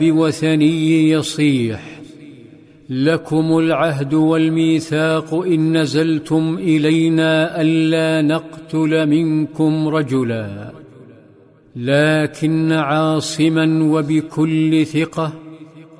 بوثني يصيح: لكم العهد والميثاق إن نزلتم إلينا ألا نقتل منكم رجلا، لكن عاصما وبكل ثقة